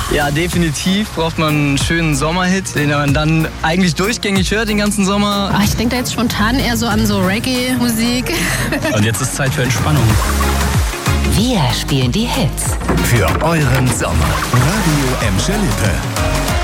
Ja, definitiv braucht man einen schönen Sommerhit, den man dann eigentlich durchgängig hört den ganzen Sommer. Ich denke da jetzt spontan eher so an so Reggae-Musik. Und jetzt ist Zeit für Entspannung. Wir spielen die Hits. Für euren Sommer. Radio Emscher Lippe.